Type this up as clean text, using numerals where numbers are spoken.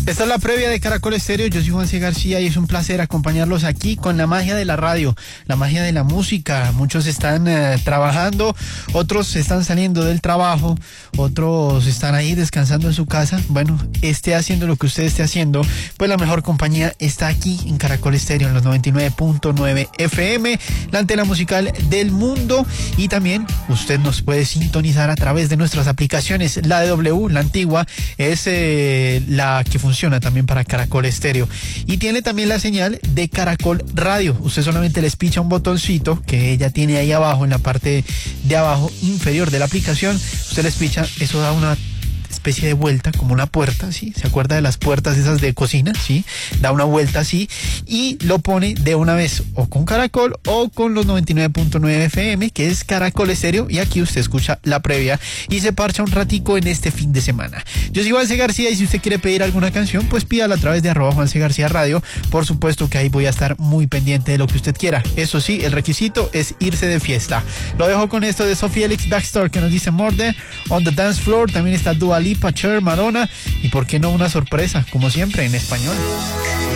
Esta es la previa de Caracol Estéreo. Yo soy Juan C. García y es un placer acompañarlos aquí con la magia de la radio, la magia de la música. Muchos están trabajando, otros están saliendo del trabajo, otros están ahí descansando en su casa. Bueno, esté haciendo lo que usted esté haciendo, pues la mejor compañía está aquí en Caracol Estéreo en los 99.9 FM, la antena musical del mundo. Y también usted nos puede sintonizar a través de nuestras aplicaciones. La de W, la antigua, es la que funciona también para Caracol Estéreo, y tiene también la señal de Caracol Radio. Usted solamente les picha un botoncito que ella tiene ahí abajo, en la parte de abajo inferior de la aplicación. Usted les picha, eso da una especie de vuelta, como una puerta, ¿sí? ¿Se acuerda de las puertas esas de cocina? ¿Sí? Da una vuelta así y lo pone de una vez, o con Caracol o con los 99.9 FM, que es Caracol Estéreo, y aquí usted escucha la previa y se parcha un ratico en este fin de semana. Yo soy Juan C. García, y si usted quiere pedir alguna canción, pues pídala a través de @Juan C. García Radio. Por supuesto que ahí voy a estar muy pendiente de lo que usted quiera. Eso sí, el requisito es irse de fiesta. Lo dejo con esto de Sophie Elix Bextor, que nos dice Murder on the Dance Floor. También está Dua Lipa, Cher, Madonna, y por qué no una sorpresa, como siempre, en español.